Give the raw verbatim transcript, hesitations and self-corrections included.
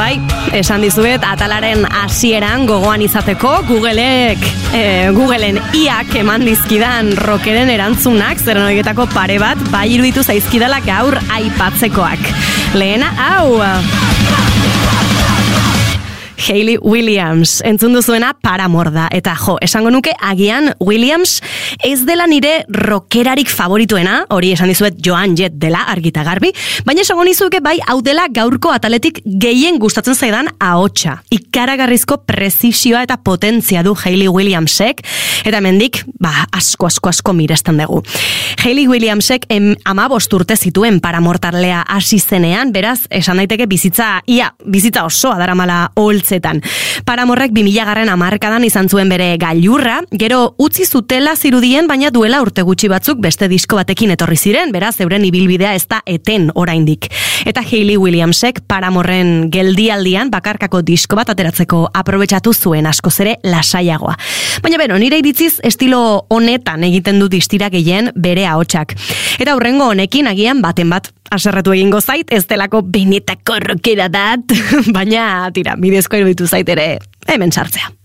bai, esan dizuet, atalaren hasieran gogoan izateko Googleek, e, Googleen iak eman dizkidan rockeren erantzunak, zeren horietako pare bat, bai iruditu zaizkidala gaur aipatzekoak. Lehena, hau... Hayley Williams, entzun duzuena Paramore da, eta jo, esango nuke agian Williams ez dela nire rockerarik favorituena, hori esan dizuet Joan Jett dela, argita garbi, baina esango nizuke bai hau dela gaurko ataletik gehien gustatzen zaidan ahotsa. Ikaragarrizko prezisioa eta potentzia du Hayley Williamsek, eta mendik, ba, asko, asko, asko miresten dugu. Hayley Williamsek em, amabost urte zituen Paramore taldea hasi zenean, beraz, esan daiteke bizitza, ia, bizitza osoa daramala holtze Paramorrek bi mila garren hamarkadan izan zuen bere gailurra, gero utzi zutela zirudien, baina duela urte gutxi batzuk beste disko batekin etorri ziren, beraz euren ibilbidea ez da eten oraindik. Eta Hayley Williamsek Paramorren geldialdian bakarkako disko bat ateratzeko aprobetxatu zuen askoz ere lasaiagoa. Baina beno, nire iritziz estilo honetan egiten du distira gehien bere ahotsak. Eta hurrengo honekin agian baten bat haserretu egingo zait, ez delako benetako rockera dat, baina tira, bidezko iruditu zait ere hemen sartzea.